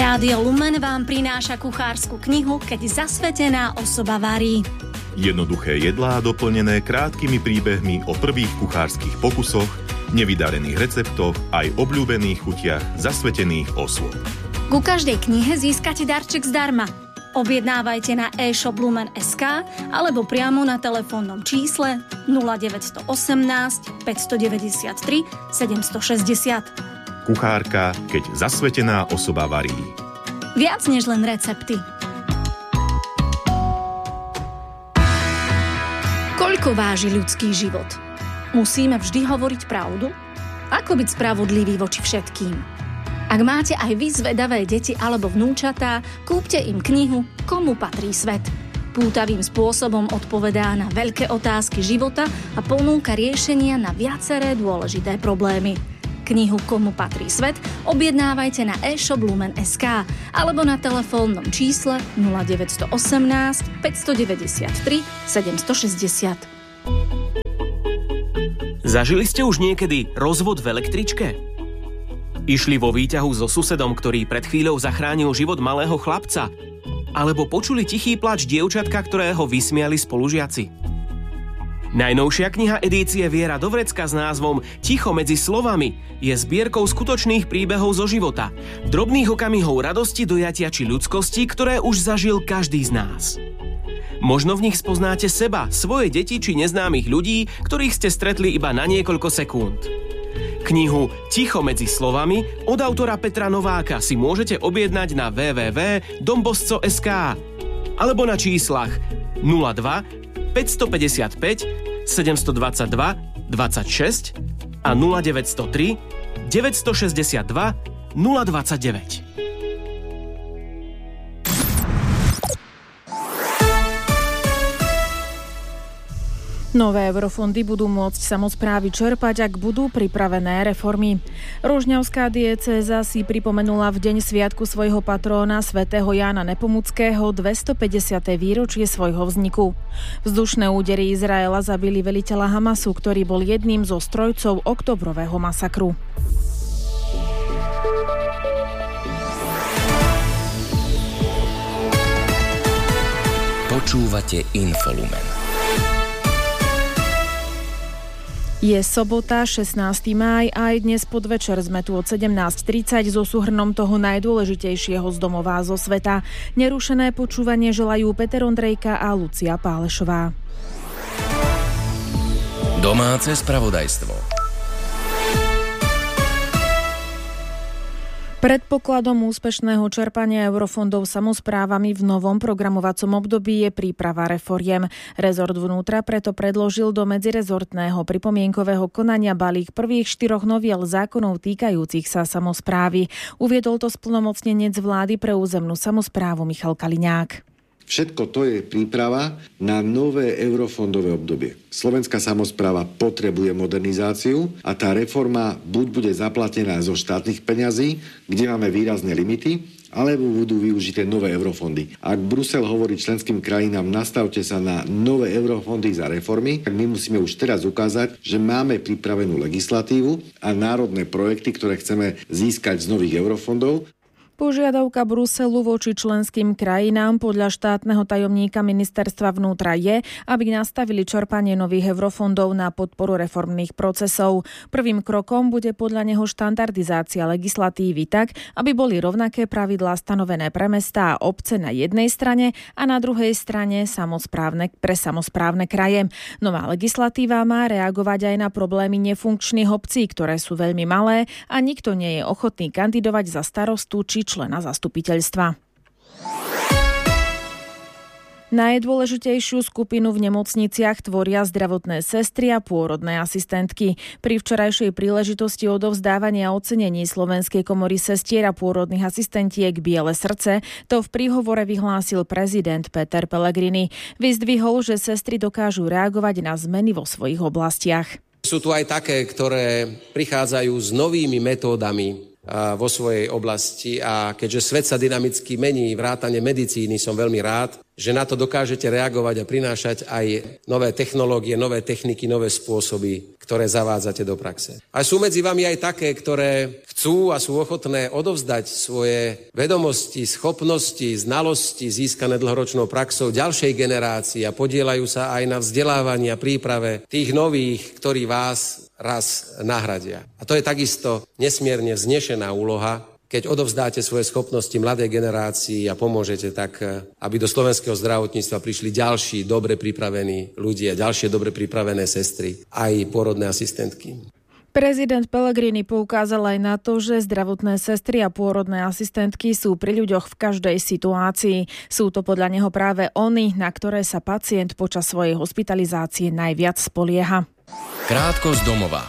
Rádio Lumen vám prináša kuchársku knihu Keď zasvetená osoba varí. Jednoduché jedlá doplnené krátkými príbehmi o prvých kuchárskych pokusoch, nevydarených receptoch aj obľúbených chutiach zasvetených osôb. Ku každej knihe získate darček zdarma. Objednávajte na e-shop Lumen.sk alebo priamo na telefónnom čísle 0918 593 760. Kuchárka, keď zasvetená osoba varí. Viac než len recepty. Koľko váži ľudský život? Musíme vždy hovoriť pravdu? Ako byť spravodlivý voči všetkým? Ak máte aj vy zvedavé deti alebo vnúčatá, kúpte im knihu Komu patrí svet. Pútavým spôsobom odpovedá na veľké otázky života a ponúka riešenia na viaceré dôležité problémy. Knihu Komu patrí svet objednávajte na e-shop Lumen.sk alebo na telefónnom čísle 0918 593 760. Zažili ste už niekedy rozvod v električke? Išli vo výťahu so susedom, ktorý pred chvíľou zachránil život malého chlapca? Alebo počuli tichý plač dievčatka, ktorého vysmiali spolužiaci? Najnovšia kniha edície Viera do vrecka s názvom Ticho medzi slovami je zbierkou skutočných príbehov zo života, drobných okamihov radosti, dojatia či ľudskosti, ktoré už zažil každý z nás. Možno v nich spoznáte seba, svoje deti či neznámych ľudí, ktorých ste stretli iba na niekoľko sekúnd. Knihu Ticho medzi slovami od autora Petra Nováka si môžete objednať na www.dombosco.sk alebo na číslach 02 555 722 26 a 0903 962 029. Nové eurofondy budú môcť samosprávy čerpať, ak budú pripravené reformy. Rožňavská diecéza si pripomenula v deň sviatku svojho patróna svätého Jána Nepomuckého 250. výročie svojho vzniku. Vzdušné údery Izraela zabili veliteľa Hamasu, ktorý bol jedným zo strojcov októbrového masakru. Počúvate Infolumen. Je sobota, 16. máj a aj dnes podvečer sme tu od 17:30 so súhrnom toho najdôležitejšieho z domova zo sveta. Nerušené počúvanie želajú Peter Ondrejka a Lucia Pálešová. Domáce spravodajstvo. Predpokladom úspešného čerpania eurofondov samosprávami v novom programovacom období je príprava reforiem. Rezort vnútra preto predložil do medzirezortného pripomienkového konania balík prvých 4 noviel zákonov týkajúcich sa samosprávy. Uviedol to splnomocnenec vlády pre územnú samosprávu Michal Kaliňák. Všetko to je príprava na nové eurofondové obdobie. Slovenská samospráva potrebuje modernizáciu a tá reforma buď bude zaplatená zo štátnych peňazí, kde máme výrazné limity, alebo budú využité nové eurofondy. Ak Brusel hovorí členským krajinám, nastavte sa na nové eurofondy za reformy, tak my musíme už teraz ukázať, že máme pripravenú legislatívu a národné projekty, ktoré chceme získať z nových eurofondov. Požiadavka Bruselu voči členským krajinám podľa štátneho tajomníka ministerstva vnútra je, aby nastavili čerpanie nových eurofondov na podporu reformných procesov. Prvým krokom bude podľa neho štandardizácia legislatívy tak, aby boli rovnaké pravidlá stanovené pre mestá a obce na jednej strane a na druhej strane pre samosprávne kraje. Nová legislatíva má reagovať aj na problémy nefunkčných obcí, ktoré sú veľmi malé a nikto nie je ochotný kandidovať za starostu či člena zastupiteľstva. Najdôležitejšiu skupinu v nemocniciach tvoria zdravotné sestry a pôrodné asistentky. Pri včerajšej príležitosti odovzdávania ocenení Slovenskej komory sestier a pôrodných asistentiek Biele srdce to v príhovore vyhlásil prezident Peter Pellegrini. Vyzdvihol, že sestry dokážu reagovať na zmeny vo svojich oblastiach. Sú tu aj také, ktoré prichádzajú s novými metódami vo svojej oblasti a keďže svet sa dynamicky mení, vrátane medicíny, som veľmi rád, že na to dokážete reagovať a prinášať aj nové technológie, nové techniky, nové spôsoby, ktoré zavádzate do praxe. A sú medzi vami aj také, ktoré chcú a sú ochotné odovzdať svoje vedomosti, schopnosti, znalosti získané dlhoročnou praxou ďalšej generácii a podieľajú sa aj na vzdelávaní a príprave tých nových, ktorí vás raz nahradia. A to je takisto nesmierne vznešená úloha, keď odovzdáte svoje schopnosti mladej generácii a pomôžete tak, aby do slovenského zdravotníctva prišli ďalší dobre pripravení ľudia, ďalšie dobre pripravené sestry, aj pôrodné asistentky. Prezident Pellegrini poukázal aj na to, že zdravotné sestry a pôrodné asistentky sú pri ľuďoch v každej situácii. Sú to podľa neho práve oni, na ktoré sa pacient počas svojej hospitalizácie najviac spolieha. Krátko z domova.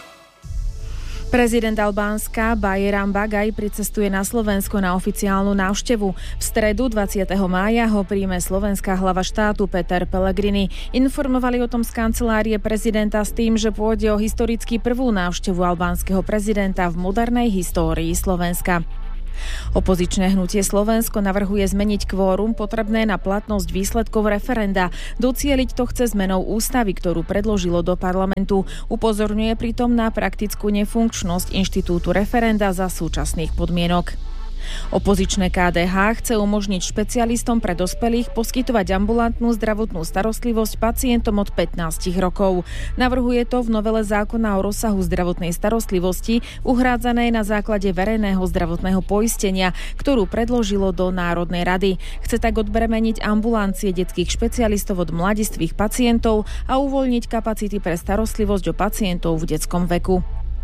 Prezident Albánska Bajram Bagaj pricestuje na Slovensko na oficiálnu návštevu. V stredu 20. mája ho príjme slovenská hlava štátu Peter Pellegrini. Informovali o tom z kancelárie prezidenta s tým, že pôjde o historicky prvú návštevu albánskeho prezidenta v modernej histórii Slovenska. Opozičné hnutie Slovensko navrhuje zmeniť kvórum potrebné na platnosť výsledkov referenda. Docieliť to chce zmenou ústavy, ktorú predložilo do parlamentu. Upozorňuje pritom na praktickú nefunkčnosť inštitútu referenda za súčasných podmienok. Opozičné KDH chce umožniť špecialistom pre dospelých poskytovať ambulantnú zdravotnú starostlivosť pacientom od 15 rokov. Navrhuje to v novele zákona o rozsahu zdravotnej starostlivosti uhrádzanej na základe verejného zdravotného poistenia, ktorú predložilo do Národnej rady. Chce tak odbremeniť ambulancie detských špecialistov od mladistvých pacientov a uvoľniť kapacity pre starostlivosť o pacientov v detskom veku.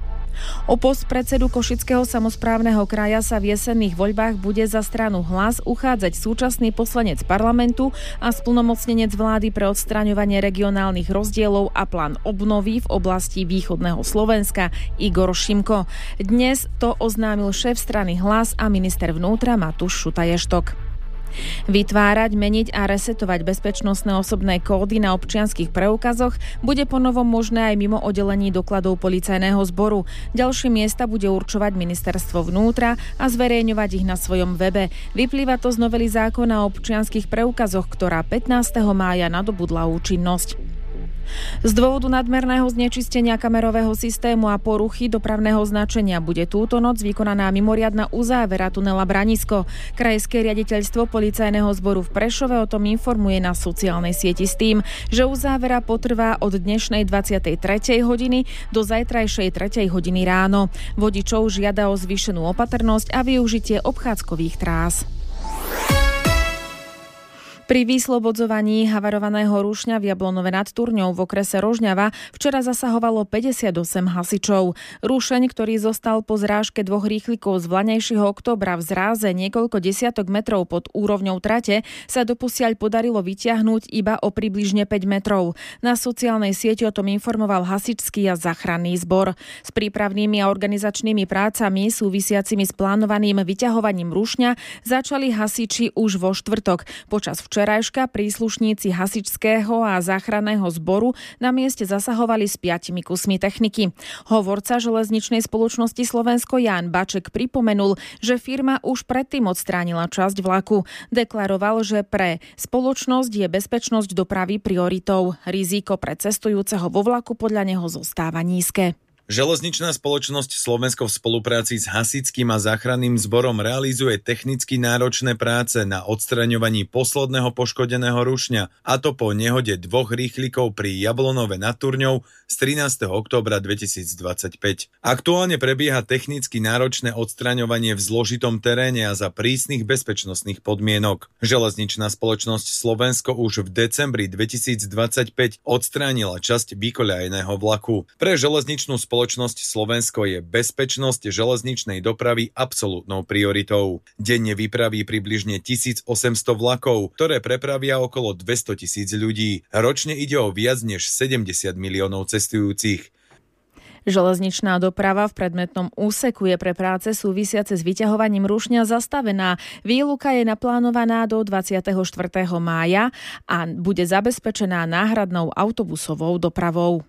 O post predsedu Košického samosprávneho kraja sa v jesenných voľbách bude za stranu Hlas uchádzať súčasný poslanec parlamentu a splnomocnenec vlády pre odstraňovanie regionálnych rozdielov a plán obnovy v oblasti východného Slovenska Igor Šimko. Dnes to oznámil šéf strany Hlas a minister vnútra Matúš Šutaj-Eštok. Vytvárať, meniť a resetovať bezpečnostné osobné kódy na občianskych preukazoch bude ponovom možné aj mimo oddelení dokladov policajného zboru. Ďalšie miesta bude určovať ministerstvo vnútra a zverejňovať ich na svojom webe. Vyplýva to z novely zákona o občianskych preukazoch, ktorá 15. mája nadobudla účinnosť. Z dôvodu nadmerného znečistenia kamerového systému a poruchy dopravného značenia bude túto noc vykonaná mimoriadna uzávera tunela Branisko. Krajské riaditeľstvo policajného zboru v Prešove o tom informuje na sociálnej sieti s tým, že uzávera potrvá od dnešnej 23. hodiny do zajtrajšej 3. hodiny ráno. Vodičov žiada o zvýšenú opatrnosť a využitie obchádzkových trás. Pri vyslobodzovaní havarovaného rušňa v Jablonove nad Turňou v okrese Rožňava včera zasahovalo 58 hasičov. Rušeň, ktorý zostal po zrážke dvoch rýchlikov z vlaňajšieho októbra v zráze niekoľko desiatok metrov pod úrovňou trate, sa doposiaľ podarilo vytiahnuť iba o približne 5 metrov. Na sociálnej sieti o tom informoval hasičský a záchranný zbor. S prípravnými a organizačnými prácami súvisiacimi s plánovaným vyťahovaním rušňa začali hasiči už vo štvrtok. Počas včerajška príslušníci hasičského a záchranného zboru na mieste zasahovali s 5 kusmi techniky. Hovorca železničnej spoločnosti Slovensko Ján Baček pripomenul, že firma už predtým odstránila časť vlaku. Deklaroval, že pre spoločnosť je bezpečnosť dopravy prioritou. Riziko pre cestujúceho vo vlaku podľa neho zostáva nízke. Železničná spoločnosť Slovensko v spolupráci s hasičským a záchranným zborom realizuje technicky náročné práce na odstraňovaní posledného poškodeného rušňa, a to po nehode dvoch rýchlikov pri Jablonove nad Turňou z 13. októbra 2025. Aktuálne prebieha technicky náročné odstraňovanie v zložitom teréne a za prísnych bezpečnostných podmienok. Železničná spoločnosť Slovensko už v decembri 2025 odstránila časť vykoľajeného vlaku. Pre železničnú spoločnosť Slovensko je bezpečnosť železničnej dopravy absolútnou prioritou. Denne vypraví približne 1800 vlakov, ktoré prepravia okolo 200 000 ľudí. Ročne ide o viac než 70 miliónov cestujúcich. Železničná doprava v predmetnom úseku je pre práce súvisiace s vyťahovaním rušňa zastavená. Výluka je naplánovaná do 24. mája a bude zabezpečená náhradnou autobusovou dopravou.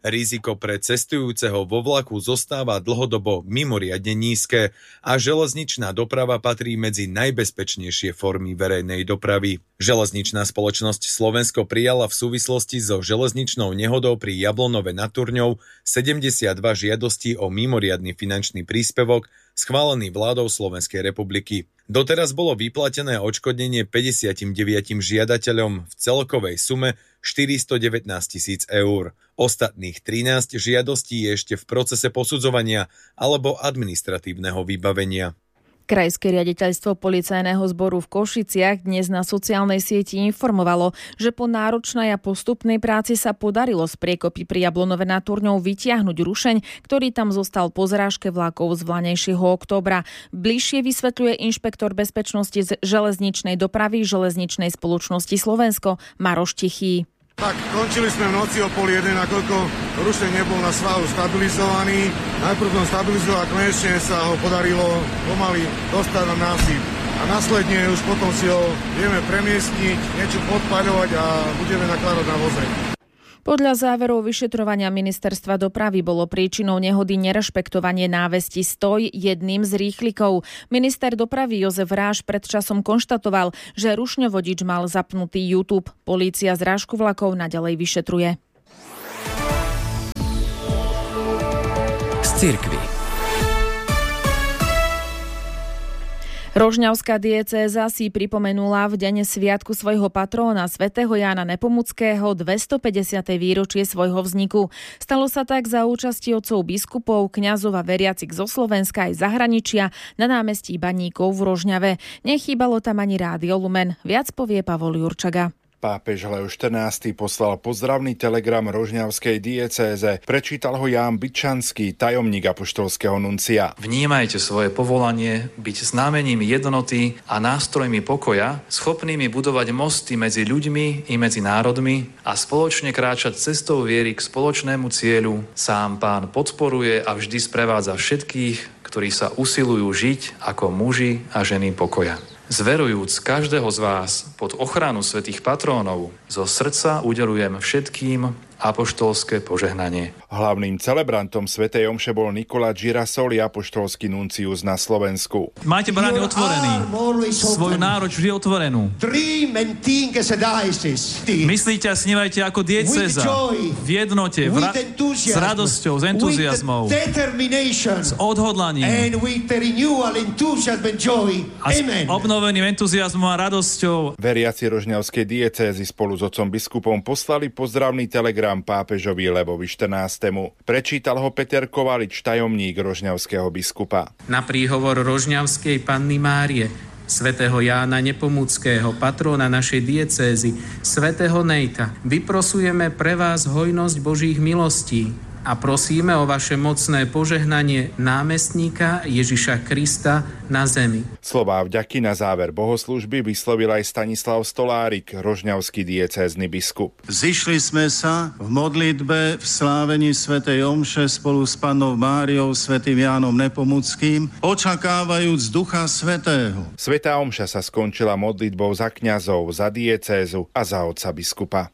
Riziko pre cestujúceho vo vlaku zostáva dlhodobo mimoriadne nízke a železničná doprava patrí medzi najbezpečnejšie formy verejnej dopravy. Železničná spoločnosť Slovensko prijala v súvislosti so železničnou nehodou pri Jablonove nad Turňou 72 žiadostí o mimoriadny finančný príspevok schválený vládou Slovenskej republiky. Doteraz bolo vyplatené odškodnenie 59 žiadateľom v celkovej sume 419 000 eur. Ostatných 13 žiadostí je ešte v procese posudzovania alebo administratívneho vybavenia. Krajské riaditeľstvo policajného zboru v Košiciach dnes na sociálnej sieti informovalo, že po náročnej a postupnej práci sa podarilo z priekopy pri Jablonove nad Turňou vytiahnuť rušeň, ktorý tam zostal po zrážke vlakov z vlanejšieho októbra. Bližšie vysvetľuje inšpektor bezpečnosti z železničnej dopravy železničnej spoločnosti Slovensko Maroš Tichý. Tak, končili sme v noci o 12:30, nakoľko rušeň nebol na svahu stabilizovaný. Najprv som stabilizoval a konečne sa ho podarilo pomaly dostať na násyp. A následne už potom si ho vieme premiestniť, niečo podpaľovať a budeme nakladať na voze. Podľa záverov vyšetrovania ministerstva dopravy bolo príčinou nehody nerešpektovanie návesti stoj jedným z rýchlikov. Minister dopravy Jozef Ráš pred časom konštatoval, že rušňovodič mal zapnutý YouTube. Polícia zrážku vlakov naďalej vyšetruje. Z cirkvi. Rožňavská diecéza si pripomenula v deň sviatku svojho patróna svätého Jána Nepomuckého 250. výročie svojho vzniku. Stalo sa tak za účasti otcov biskupov, kňazov a veriacich zo Slovenska aj zahraničia na námestí Baníkov v Rožňave. Nechýbalo tam ani Rádio Lumen. Viac povie Pavol Jurčaga. Pápež Leo XIV poslal pozdravný telegram rožňavskej diecéze. Prečítal ho Ján Bytčanský, tajomník apoštolského nuncia. Vnímajte svoje povolanie byť znamením jednoty a nástrojmi pokoja, schopnými budovať mosty medzi ľuďmi i medzi národmi a spoločne kráčať cestou viery k spoločnému cieľu. Sám Pán podporuje a vždy sprevádza všetkých, ktorí sa usilujú žiť ako muži a ženy pokoja. Zverujúc každého z vás pod ochranu svätých patrónov, zo srdca udeľujem všetkým apoštolské požehnanie. Hlavným celebrantom svätej omše bol Nicola Girasoli, apoštolský nuncius na Slovensku. Máte brány otvorený, svoju náruč vždy otvorenú. Myslíte a snívajte ako diecéza, v jednote, s radosťou, s entuziazmou, s odhodlaním a s obnoveným entuziazmom a radosťou. Veriaci rožňavskej diecézy spolu s otcom biskupom poslali pozdravný telegram pápežovi Levovi XIV. Prečítal ho Peter Kovalič, tajomník rožňavského biskupa. Na príhovor rožňavskej Panny Márie, svätého Jána Nepomuckého, patróna našej diecézy, svätého Nejta, vyprosujeme pre vás hojnosť Božích milostí a prosíme o vaše mocné požehnanie námestníka Ježiša Krista na zemi. Slová vďaky na záver bohoslúžby vyslovil aj Stanislav Stolárik, rožňavský diecézny biskup. Zišli sme sa v modlitbe v slávení svätej omše spolu s Pannou Máriou, svätým Jánom Nepomuckým, očakávajúc Ducha Svätého. Svätá omša sa skončila modlitbou za kňazov, za diecézu a za otca biskupa.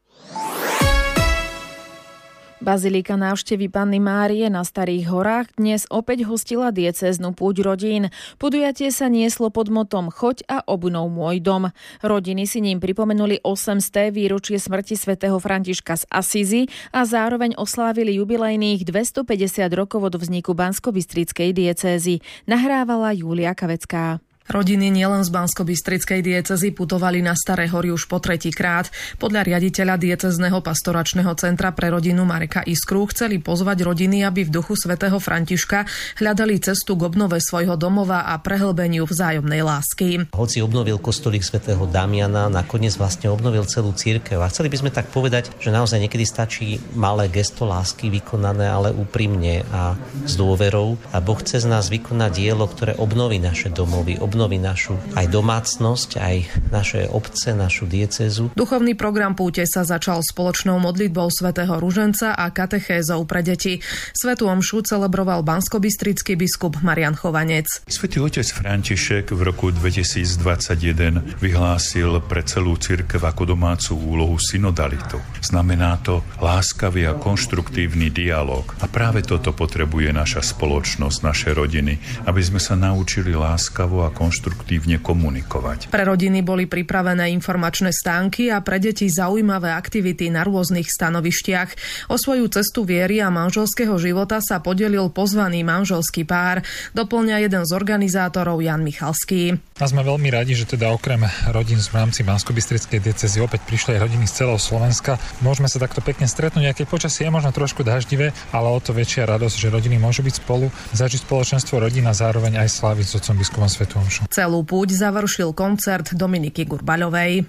Bazilika návštevy Panny Márie na Starých horách dnes opäť hostila diecéznu púť rodín. Podujatie sa nieslo pod motom Choď a obnov môj dom. Rodiny si ním pripomenuli 800. výročie smrti svätého Františka z Asízy a zároveň oslávili jubilejných 250 rokov od vzniku Banskobystrickej diecézy. Nahrávala Júlia Kavecká. Rodiny nielen z Banskobystrickej diecézy putovali na Staré hory už po tretíkrát. Podľa riaditeľa diecézneho pastoračného centra pre rodinu Mareka Iskru chceli pozvať rodiny, aby v duchu svätého Františka hľadali cestu k obnove svojho domova a prehlbeniu vzájomnej lásky. Hoci obnovil kostolík svätého Damiana, nakoniec vlastne obnovil celú cirkev. A chceli by sme tak povedať, že naozaj niekedy stačí malé gesto lásky vykonané, ale úprimne a s dôverou. A Boh chce z nás vykonať dielo, ktoré obnoví naše domovy, obnoví obnoví našu aj domácnosť, aj naše obce, našu diecézu. Duchovný program púte sa začal spoločnou modlitbou svätého Ruženca a katechézou pre deti. Svätú omšu celebroval banskobystrický biskup Marian Chovanec. Svätý otec František v roku 2021 vyhlásil pre celú cirkev ako domácu úlohu synodalitu. Znamená to láskavý a konštruktívny dialog. A práve toto potrebuje naša spoločnosť, naše rodiny, aby sme sa naučili láskavo a konštruktívne komunikovať. Pre rodiny boli pripravené informačné stánky a pre deti zaujímavé aktivity na rôznych stanovištiach. O svoju cestu viery a manželského života sa podelil pozvaný manželský pár, doplňa jeden z organizátorov Jan Michalský. A sme veľmi radi, že teda okrem rodín v rámci Banskobystrickej diecézy opäť prišli aj rodiny z celého Slovenska. Môžeme sa takto pekne stretnúť, aj keď počasie je možno trošku daždivé, ale o to väčšia radosť, že rodiny môžu byť spolu, zažiť spoločenstvo rodín a zároveň aj sláviť s otcom biskupom svätú omšu. Celú púť završil koncert Dominiky Gurbaľovej.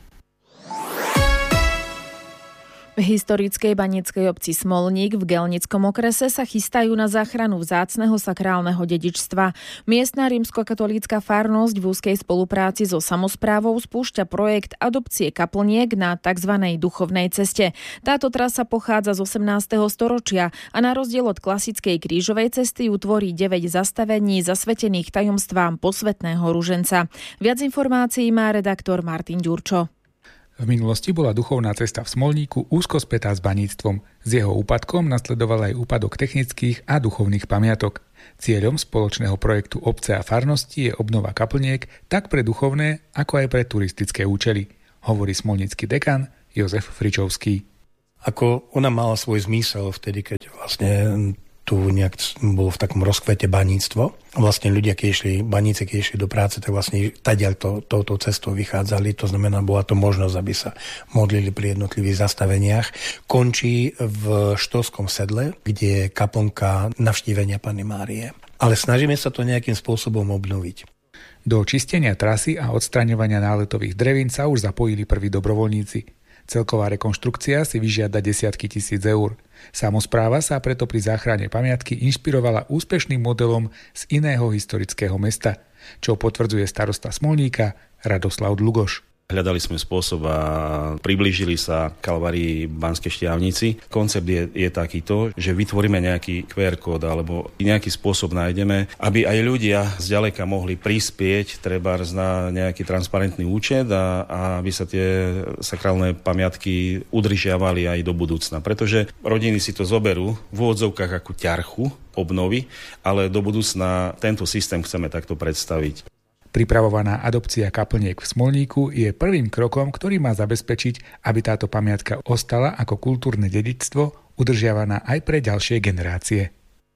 V historickej baníckej obci Smolník v Gelnickom okrese sa chystajú na záchranu vzácneho sakrálneho dedičstva. Miestna rímskokatolícka farnosť v úzkej spolupráci so samosprávou spúšťa projekt adopcie kaplniek na tzv. Duchovnej ceste. Táto trasa pochádza z 18. storočia a na rozdiel od klasickej krížovej cesty ju tvorí 9 zastavení zasvetených tajomstvám posvätného ruženca. Viac informácií má redaktor Martin Ďurčo. V minulosti bola duchovná cesta v Smolníku úzko spätá s baníctvom. S jeho úpadkom nasledoval aj úpadok technických a duchovných pamiatok. Cieľom spoločného projektu obce a farnosti je obnova kaplniek tak pre duchovné, ako aj pre turistické účely, hovorí smolnícky dekan Jozef Fričovský. Ako ona mala svoj zmysel vtedy, keď vlastne tu nejak bolo v takom rozkvete baníctvo. Vlastne ľudia, baníci, keď išli do práce, tak vlastne tadiaľ touto cestou vychádzali. To znamená, bola to možnosť, aby sa modlili pri jednotlivých zastaveniach. Končí v Štolskom sedle, kde je kaplnka Navštívenia Panny Márie. Ale snažíme sa to nejakým spôsobom obnoviť. Do čistenia trasy a odstraňovania náletových drevín sa už zapojili prví dobrovoľníci. Celková rekonštrukcia si vyžiada desiatky tisíc eur. Samospráva sa preto pri záchrane pamiatky inšpirovala úspešným modelom z iného historického mesta, čo potvrdzuje starosta Smolníka Radoslav Dlugoš. Hľadali sme spôsob a priblížili sa Kalvárii Banskej Štiavnici. Koncept je takýto, že vytvoríme nejaký QR kód alebo nejaký spôsob nájdeme, aby aj ľudia zďaleka mohli prispieť trebárs na nejaký transparentný účet a aby sa tie sakrálne pamiatky udržiavali aj do budúcna. Pretože rodiny si to zoberú v úvodzovkách ako ťarchu obnovy, ale do budúcna tento systém chceme takto predstaviť. Pripravovaná adopcia kaplniek v Smolníku je prvým krokom, ktorý má zabezpečiť, aby táto pamiatka ostala ako kultúrne dedičstvo udržiavaná aj pre ďalšie generácie.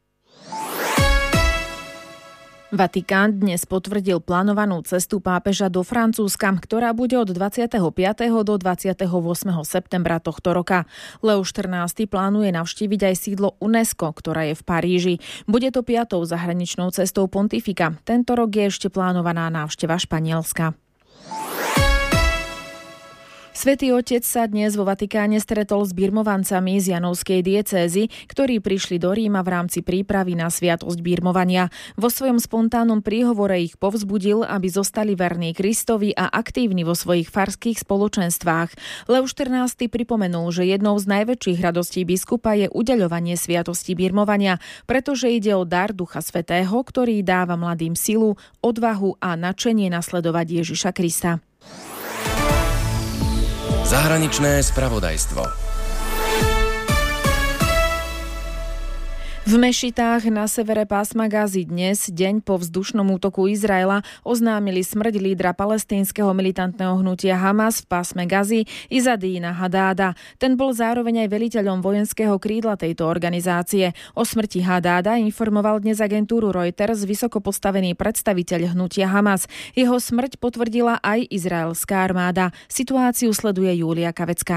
Vatikán dnes potvrdil plánovanú cestu pápeža do Francúzska, ktorá bude od 25. do 28. septembra tohto roka. Leo XIV plánuje navštíviť aj sídlo UNESCO, ktorá je v Paríži. Bude to 5. zahraničnou cestou pontifika. Tento rok je ešte plánovaná návšteva Španielska. Svätý Otec sa dnes vo Vatikáne stretol s birmovancami z Janovskej diecézy, ktorí prišli do Ríma v rámci prípravy na sviatosť birmovania. Vo svojom spontánnom príhovore ich povzbudil, aby zostali verní Kristovi a aktívni vo svojich farských spoločenstvách. Leo XIV pripomenul, že jednou z najväčších radostí biskupa je udeľovanie sviatosti birmovania, pretože ide o dar Ducha Svätého, ktorý dáva mladým silu, odvahu a nadšenie nasledovať Ježiša Krista. Zahraničné spravodajstvo. V mešitách na severe pásma Gazy dnes, deň po vzdušnom útoku Izraela, oznámili smrť lídra palestínskeho militantného hnutia Hamas v pásme Gazy Izadína Hadáda. Ten bol zároveň aj veliteľom vojenského krídla tejto organizácie. O smrti Hadáda informoval dnes agentúru Reuters vysoko postavený predstaviteľ hnutia Hamas. Jeho smrť potvrdila aj izraelská armáda. Situáciu sleduje Júlia Kavecká.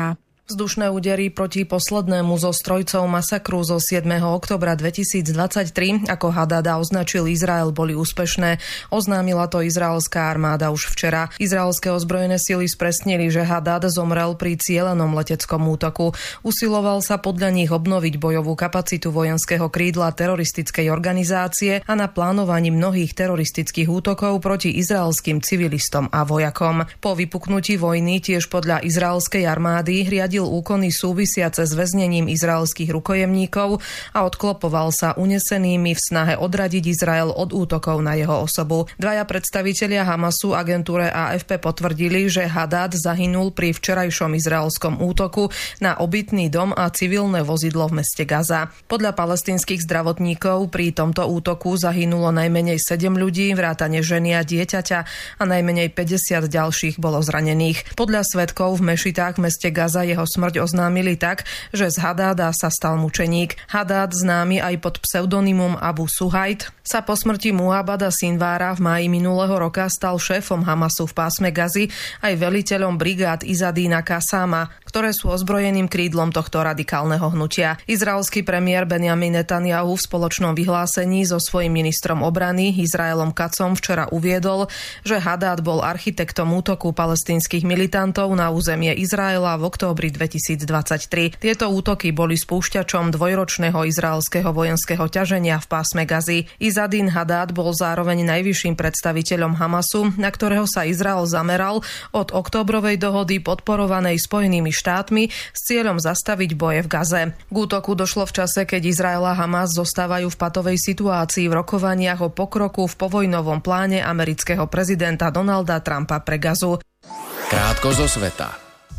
Vzdušné údery proti poslednému zo strojcov masakru zo 7. októbra 2023, ako Hadada označil Izrael, boli úspešné. Oznámila to izraelská armáda už včera. Izraelské ozbrojené sily spresnili, že Hadad zomrel pri cielenom leteckom útoku. Usiloval sa podľa nich obnoviť bojovú kapacitu vojenského krídla teroristickej organizácie a na plánovaní mnohých teroristických útokov proti izraelským civilistom a vojakom. Po vypuknutí vojny tiež podľa izraelskej armády riadil úkony súvisiace s väznením izraelských rukojemníkov a odklopoval sa unesenými v snahe odradiť Izrael od útokov na jeho osobu. Dvaja predstavitelia Hamasu agentúre AFP potvrdili, že Hadad zahynul pri včerajšom izraelskom útoku na obytný dom a civilné vozidlo v meste Gaza. Podľa palestínskych zdravotníkov pri tomto útoku zahynulo najmenej 7 ľudí, vrátane ženy a dieťaťa, a najmenej 50 ďalších bolo zranených. Podľa svedkov v mešitách v meste Gaza jeho smrť oznámili tak, že z Hadada sa stal mučeník. Hadad, známy aj pod pseudonymom Abu Suhaid, sa po smrti Muhabada Sinvára v máji minulého roka stal šéfom Hamasu v pásme Gazy aj veliteľom brigád Izadína Kasama, ktoré sú ozbrojeným krídlom tohto radikálneho hnutia. Izraelský premiér Benjamin Netanyahu v spoločnom vyhlásení so svojím ministrom obrany Izraelom Katzom včera uviedol, že Hadad bol architektom útoku palestínskych militantov na územie Izraela v októbri 2023. Tieto útoky boli spúšťačom dvojročného izraelského vojenského ťaženia v pásme Gazy. Izadín Hadad bol zároveň najvyšším predstaviteľom Hamasu, na ktorého sa Izrael zameral od októbrovej dohody podporovanej Spojenými štátmi s cieľom zastaviť boje v Gaze. K útoku došlo v čase, keď Izrael a Hamas zostávajú v patovej situácii v rokovaniach o pokroku v povojnovom pláne amerického prezidenta Donalda Trumpa pre Gazu. Krátko zo sveta.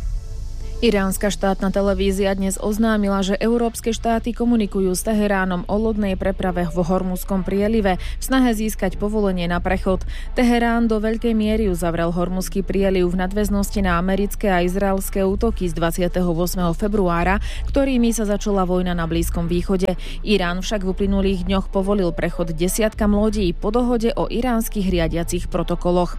Iránska štátna televízia dnes oznámila, že európske štáty komunikujú s Teheránom o lodnej preprave v Hormuzskom prielive v snahe získať povolenie na prechod. Teherán do veľkej miery uzavrel Hormuzský prieliv v nadväznosti na americké a izraelské útoky z 28. februára, ktorými sa začala vojna na Blízkom východe. Irán však v uplynulých dňoch povolil prechod desiatkam lodí po dohode o iránskych riadiacich protokoloch.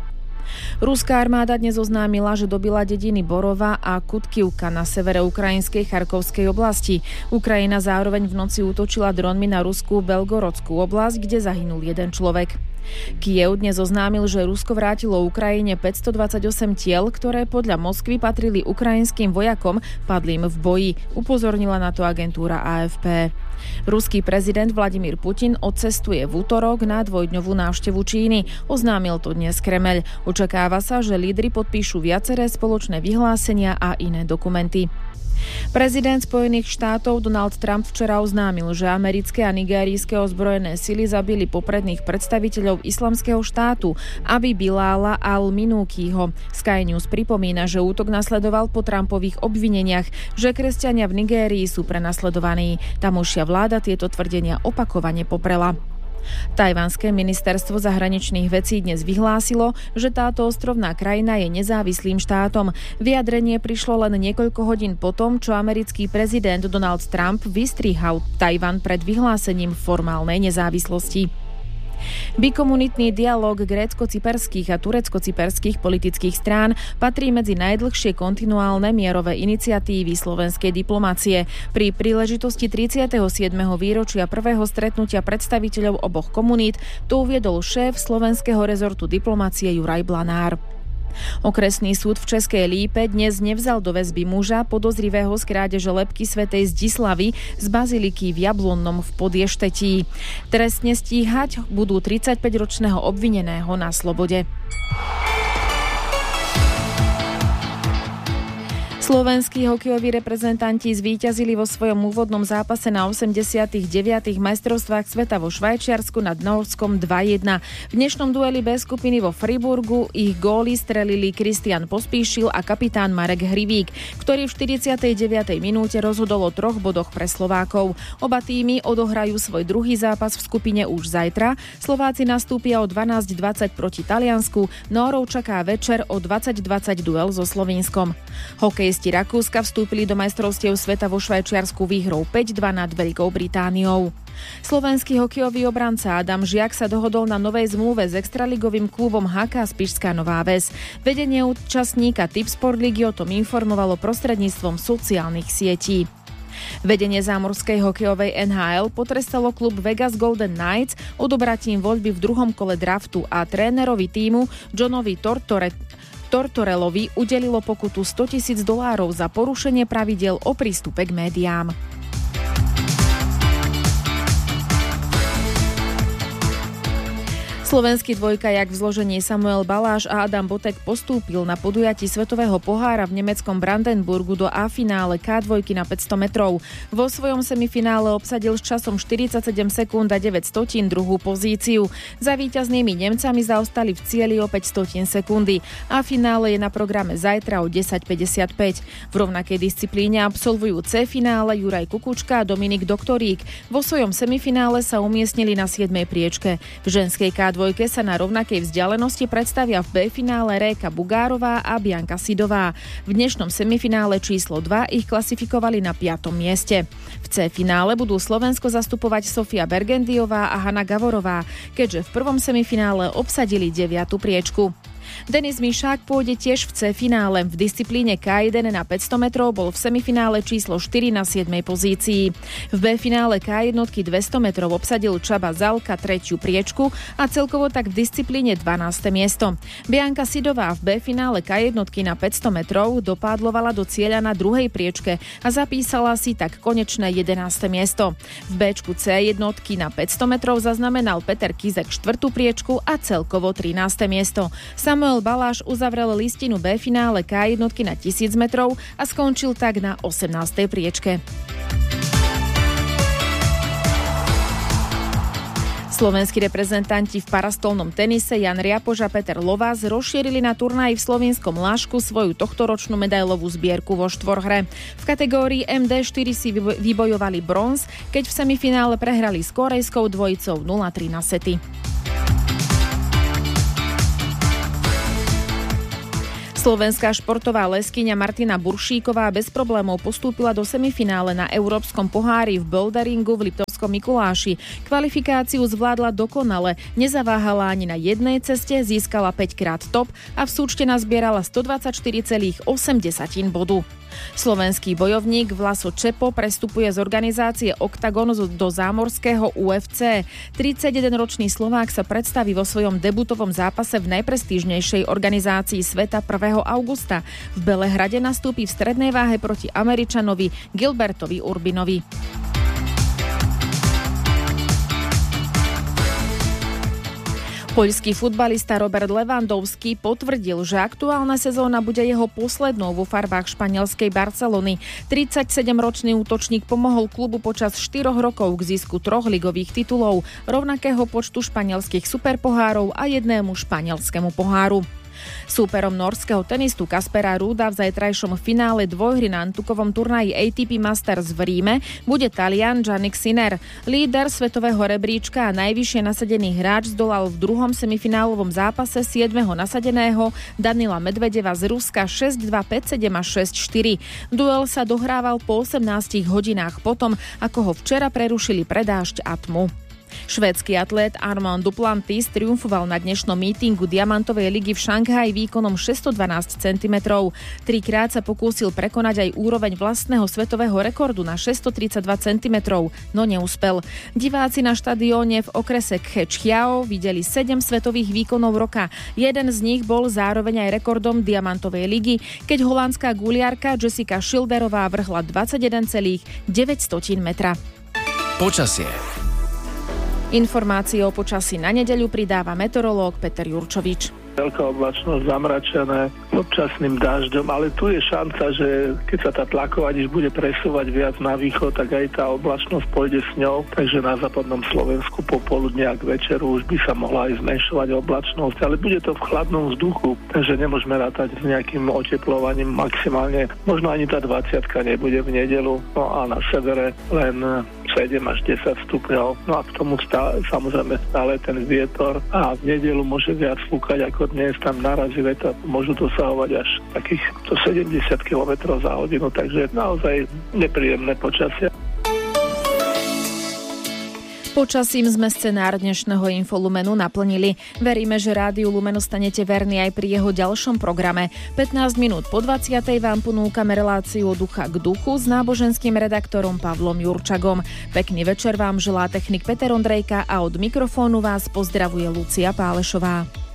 Ruská armáda dnes oznámila, že dobila dediny Borova a Kutkivka na severe ukrajinskej Charkovskej oblasti. Ukrajina zároveň v noci útočila dronmi na ruskú Belgorodskú oblasť, kde zahynul jeden človek. Kyjev dnes oznámil, že Rusko vrátilo Ukrajine 528 tiel, ktoré podľa Moskvy patrili ukrajinským vojakom padlým v boji, upozornila na to agentúra AFP. Ruský prezident Vladimír Putin odcestuje v utorok na dvojdňovú návštevu Číny. Oznámil to dnes Kremeľ. Očakáva sa, že lídri podpíšu viaceré spoločné vyhlásenia a iné dokumenty. Prezident Spojených štátov Donald Trump včera oznámil, že americké a nigérijské ozbrojené sily zabili popredných predstaviteľov Islamského štátu Abi Bilala al-Minúkiho. Sky News pripomína, že útok nasledoval po Trumpových obvineniach, že kresťania v Nigérii sú prenasledovaní. Tamošia vláda tieto tvrdenia opakovane poprela. Tajvanské ministerstvo zahraničných vecí dnes vyhlásilo, že táto ostrovná krajina je nezávislým štátom. Vyjadrenie prišlo len niekoľko hodín po tom, čo americký prezident Donald Trump vystrihal Tajvan pred vyhlásením formálnej nezávislosti. Bikomunitný dialóg grécko-cyperských a turecko-cyperských politických strán patrí medzi najdlhšie kontinuálne mierové iniciatívy slovenskej diplomácie. Pri príležitosti 37. výročia prvého stretnutia predstaviteľov oboch komunít to uviedol šéf slovenského rezortu diplomácie Juraj Blanár. Okresný súd v Českej Lípe dnes nevzal do väzby muža podozrivého z krádeže lebky svätej Zdislavy z baziliky v Jablonnom v Podještetí. Trestne stíhať budú 35-ročného obvineného na slobode. Slovenskí hokejoví reprezentanti zvíťazili vo svojom úvodnom zápase na 89. majstrovstvách sveta vo Švajčiarsku nad Nórskom 2-1. V dnešnom dueli B skupiny vo Friburgu ich góly strelili Kristian Pospíšil a kapitán Marek Hrivík, ktorý v 49. minúte rozhodol o 3 bodoch pre Slovákov. Oba týmy odohrajú svoj druhý zápas v skupine už zajtra. Slováci nastúpia o 12:20 proti Taliansku, Nórov čaká večer o 20:20 duel so Slovínskom. Hokej Hokeisti Rakúska vstúpili do majstrovstiev sveta vo Švajčiarsku výhrou 5-2 nad Veľkou Britániou. Slovenský hokejový obranca Adam Žiak sa dohodol na novej zmluve s extraligovým klubom HK Spišská Nová Ves. Vedenie účastníka Tipsport ligy o tom informovalo prostredníctvom sociálnych sietí. Vedenie zámorskej hokejovej NHL potrestalo klub Vegas Golden Knights odobratím voľby v druhom kole draftu a trénerovi tímu Johnovi Tortorelovi udelilo pokutu $100,000 za porušenie pravidiel o prístupe k médiám. Slovenský dvojkajak v zložení Samuel Baláš a Adam Botek postúpil na podujatí Svetového pohára v nemeckom Brandenburgu do A-finále K2 na 500 metrov. Vo svojom semifinále obsadil s časom 47 sekúnd a 9 stotín druhú pozíciu. Za víťaznými Nemcami zaostali v cieli o 5 stotín sekundy. A-finále je na programe zajtra o 10:55. V rovnakej disciplíne absolvujú C-finále Juraj Kukučka a Dominik Doktorík. Vo svojom semifinále sa umiestnili na 7. priečke. V ženskej K2 sa na rovnakej vzdialenosti predstavia v B-finále Réka Bugárová a Bianka Sidová. V dnešnom semifinále číslo 2 ich klasifikovali na 5. mieste. V C-finále budú Slovensko zastupovať Sofia Bergendiová a Hanna Gavorová, keďže v prvom semifinále obsadili 9. priečku. Denis Mišák pôjde tiež v C-finále. V disciplíne K1 na 500 metrov bol v semifinále číslo 4 na 7. pozícii. V B-finále K1 200 metrov obsadil Csaba Zalka 3. priečku a celkovo tak v disciplíne 12. miesto. Bianka Sidová v B-finále K1 na 500 metrov dopádlovala do cieľa na 2. priečke a zapísala si tak konečné 11. miesto. V Bčku C1 na 500 metrov zaznamenal Peter Kizek 4. priečku a celkovo 13. miesto. Samuel Baláš uzavrel listinu B-finále K1 na 1000 metrov a skončil tak na 18. priečke. Slovenskí reprezentanti v parastolnom tenise Jan Riapoš a Peter Lovás rozšírili na turnaji v slovinskom Lášku svoju tohtoročnú medailovú zbierku vo štvorhre. V kategórii MD4 si vybojovali bronz, keď v semifinále prehrali s korejskou dvojicou 0-3 na sety. Slovenská športová leskyňa Martina Buršíková bez problémov postúpila do semifinále na Európskom pohári v boulderingu v Liptovskom Mikuláši. Kvalifikáciu zvládla dokonale, nezaváhala ani na jednej ceste, získala 5-krát top a v súčte nazbierala 124,8 bodu. Slovenský bojovník Vlaso Čepo prestupuje z organizácie Oktagon do zámorského UFC. 31-ročný Slovák sa predstaví vo svojom debutovom zápase v najprestížnejšej organizácii sveta 1. augusta. V Belehrade nastúpi v strednej váhe proti Američanovi Gilbertovi Urbinovi. Poľský futbalista Robert Lewandowski potvrdil, že aktuálna sezóna bude jeho poslednou vo farbách španielskej Barcelony. 37-ročný útočník pomohol klubu počas 4 rokov k zisku 3 ligových titulov, rovnakého počtu španielských superpohárov a jednému španielskému poháru. Súperom norského tenistu Kaspera Rúda v zajtrajšom finále dvojhry na antukovom turnaji ATP Masters v Ríme bude Talian Jannik Sinner. Líder svetového rebríčka a najvyššie nasadený hráč zdolal v druhom semifinálovom zápase 7. nasadeného Danila Medvedeva z Ruska 6-2, 5-7 a 6-4. Duel sa dohrával po 18 hodinách potom, ako ho včera prerušili pre dážď a tmu. Švédsky atlét Armand Duplantis triumfoval na dnešnom mítingu Diamantovej ligy v Šanghaji výkonom 612 cm. Trikrát sa pokúsil prekonať aj úroveň vlastného svetového rekordu na 632 cm, no neúspel. Diváci na štadióne v okrese Khechiao videli 7 svetových výkonov roka. Jeden z nich bol zároveň aj rekordom Diamantovej ligy, keď holandská guliarka Jessica Schilderová vrhla 21,9 metra. Počasie. Informácie o počasí na nedeľu pridáva meteorológ Peter Jurčovič. Veľká oblačnosť, zamračené občasným dažďom, ale tu je šanca, že keď sa tá tlaková dišť bude presúvať viac na východ, tak aj tá oblačnosť pôjde s ňou, takže na západnom Slovensku popoludne a k večeru už by sa mohla aj zmenšovať oblačnosť, ale bude to v chladnom vzduchu, takže nemôžeme rátať s nejakým oteplovaním maximálne, možno ani tá 20 nebude v nedeľu, no a na severe len 7 až 10 stupňov. No a k tomu samozrejme stále ten vietor a v nedeľu môže viac fúkať ako dnes. Tam narazí vetra, môžu dosahovať až takých 170 km za hodinu, takže naozaj nepríjemné počasie. Počasím sme scenár dnešného Infolumenu naplnili. Veríme, že Rádiu Lumen stanete verní aj pri jeho ďalšom programe. 15 minút po 20. vám ponúkame reláciu Ducha k duchu s náboženským redaktorom Pavlom Jurčagom. Pekný večer vám želá technik Peter Ondrejka a od mikrofónu vás pozdravuje Lucia Pálešová.